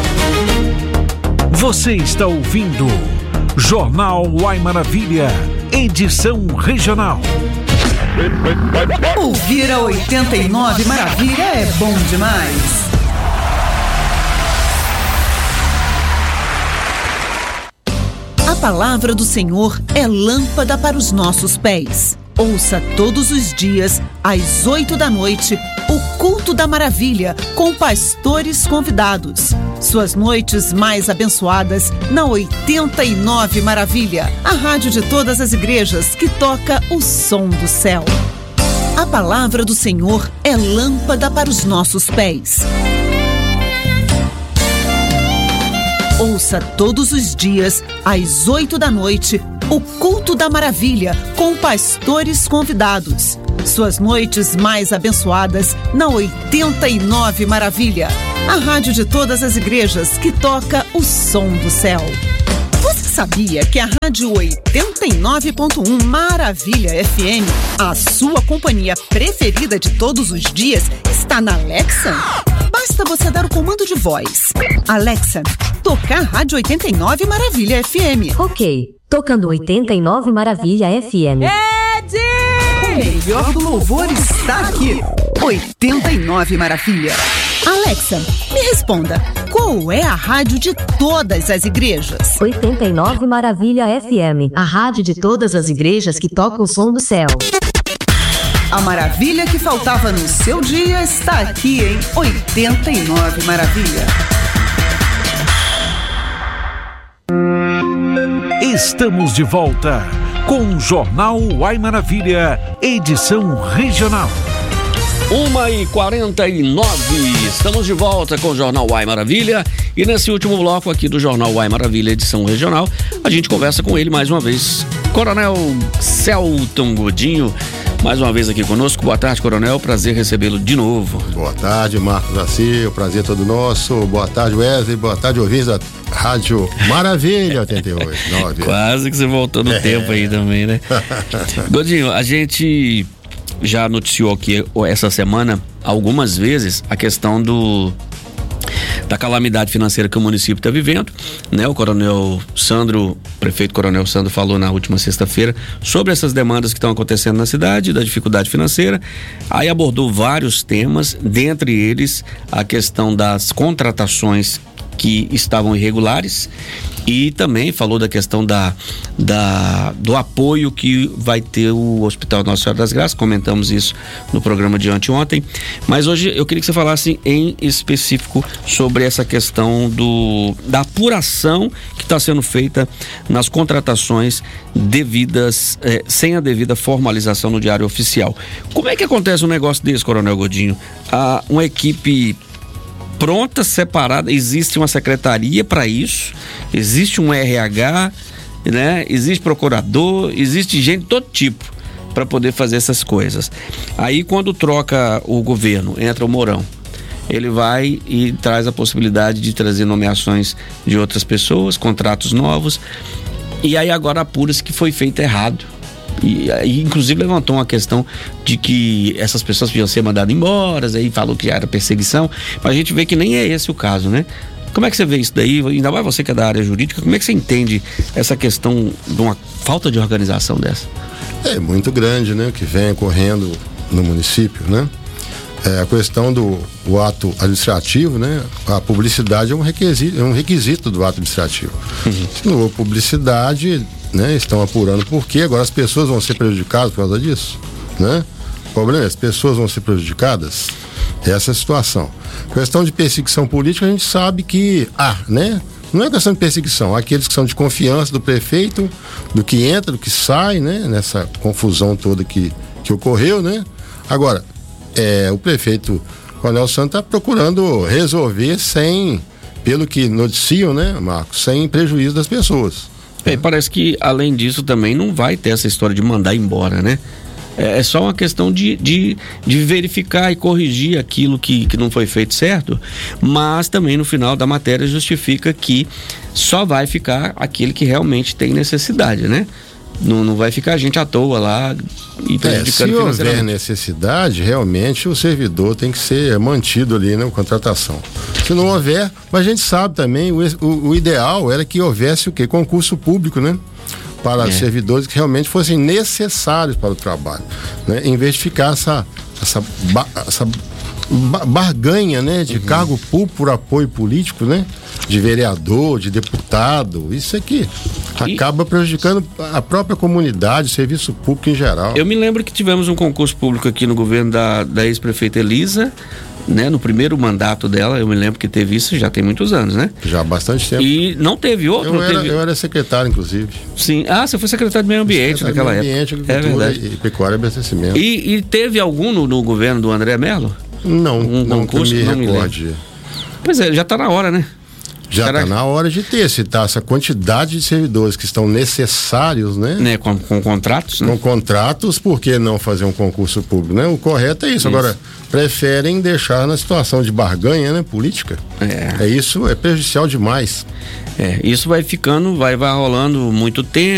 Você está ouvindo Jornal Uai Maravilha, edição regional. Ouvir a oitenta e nove Maravilha é bom demais. A palavra do Senhor é lâmpada para os nossos pés. Ouça todos os dias, às oito da noite, o Culto da Maravilha, com pastores convidados. Suas noites mais abençoadas na oitenta e nove Maravilha, a rádio de todas as igrejas que toca o som do céu. A palavra do Senhor é lâmpada para os nossos pés. Ouça todos os dias, às oito da noite, o Culto da Maravilha, com pastores convidados. Suas noites mais abençoadas na oitenta e nove Maravilha, a rádio de todas as igrejas que toca o som do céu. Você sabia que a Rádio oitenta e nove ponto um Maravilha F M, a sua companhia preferida de todos os dias, está na Alexa? Basta você dar o comando de voz. Alexa, tocar Rádio oitenta e nove Maravilha F M. Ok, tocando oitenta e nove Maravilha F M. Ed! O melhor do louvor está aqui. oitenta e nove Maravilha. Alexa, me responda, qual é a rádio de todas as igrejas? oitenta e nove Maravilha F M, a rádio de todas as igrejas que toca o som do céu. A maravilha que faltava no seu dia está aqui em oitenta e nove Maravilha. Estamos de volta com o Jornal Uai Maravilha, edição regional. uma e quarenta e nove, estamos de volta com o Jornal Uai Maravilha e nesse último bloco aqui do Jornal Uai Maravilha, edição regional, a gente conversa com ele mais uma vez, Coronel Celton Godinho, mais uma vez aqui conosco. Boa tarde, Coronel, prazer recebê-lo de novo. Boa tarde, Marcos Assi, o prazer é todo nosso. Boa tarde, Wesley, boa tarde, ouvintes da Rádio Maravilha oitenta e oito nove. Quase que você voltou no é. tempo aí também, né? Godinho, a gente já noticiou aqui essa semana algumas vezes a questão do da calamidade financeira que o município está vivendo, né? O Coronel Sandro, prefeito Coronel Sandro falou na última sexta-feira sobre essas demandas que estão acontecendo na cidade, da dificuldade financeira, aí abordou vários temas, dentre eles a questão das contratações que estavam irregulares e também falou da questão da, da, do apoio que vai ter o Hospital Nossa Senhora das Graças, comentamos isso no programa de anteontem, mas hoje eu queria que você falasse em específico sobre essa questão do, da apuração que está sendo feita nas contratações devidas, eh, sem a devida formalização no Diário Oficial. Como é que acontece um negócio desse, Coronel Godinho? Ah, uma equipe pronta, separada, existe uma secretaria para isso, existe um R H, né? Existe procurador, existe gente de todo tipo para poder fazer essas coisas. Aí quando troca o governo, entra o Mourão, ele vai e traz a possibilidade de trazer nomeações de outras pessoas, contratos novos, e aí agora apura-se que foi feito errado. E, e inclusive levantou uma questão de que essas pessoas podiam ser mandadas embora, aí falou que já era perseguição, mas a gente vê que nem é esse o caso, né? Como é que você vê isso daí? Ainda mais você que é da área jurídica, como é que você entende essa questão de uma falta de organização dessa? É muito grande, né? O que vem ocorrendo no município, né? É, a questão do o ato administrativo, né? A publicidade é um requisito, é um requisito do ato administrativo. Uhum. Se não houve publicidade, né? Estão apurando por quê, agora as pessoas vão ser prejudicadas por causa disso, né? O problema é, as pessoas vão ser prejudicadas, essa é a situação. Questão de perseguição política, a gente sabe que, ah, né? Não é questão de perseguição, aqueles que são de confiança do prefeito, do que entra, do que sai, né? Nessa confusão toda que, que ocorreu, né? Agora, é, o prefeito Coronel Santos está procurando resolver sem, pelo que noticiam, né, Marcos, sem prejuízo das pessoas. É, parece que além disso também não vai ter essa história de mandar embora, né? É, é só uma questão de, de, de verificar e corrigir aquilo que, que não foi feito certo, mas também no final da matéria justifica que só vai ficar aquele que realmente tem necessidade, né? Não, não vai ficar gente à toa lá e prejudicando financeiramente. Se houver necessidade, realmente o servidor tem que ser mantido ali na contratação. Se não houver, mas a gente sabe também, o, o, o ideal era que houvesse o quê? Concurso público, né? para É. servidores que realmente fossem necessários para o trabalho, né? Em vez de ficar essa, essa, ba, essa ba, barganha, né? De Uhum. cargo público por apoio político, né? De vereador, de deputado, isso aqui acaba prejudicando a própria comunidade, o serviço público em geral. Eu me lembro que tivemos um concurso público aqui no governo da, da ex-prefeita Elisa, né? No primeiro mandato dela, eu me lembro que teve isso, já tem muitos anos, né? Já há bastante tempo. E não teve outro? Eu, não era, teve... eu era secretário, inclusive. Sim. Ah, você foi secretário de Meio Ambiente Secretário naquela de Meio época. Ambiente, É Agricultura verdade. e Pecuária e Abastecimento. E, e teve algum no, no governo do André Mello? Não, um não concurso, que eu me não me recorde. lembro. Pois é, já está na hora, né? Já está na hora de ter, se tá essa quantidade de servidores que estão necessários, né? né? Com, com contratos, né? Com contratos, por que não fazer um concurso público, né? O correto é isso. Isso. Agora, preferem deixar na situação de barganha, né? Política. É. É isso, é prejudicial demais. É, isso vai ficando, vai, vai rolando muito tempo.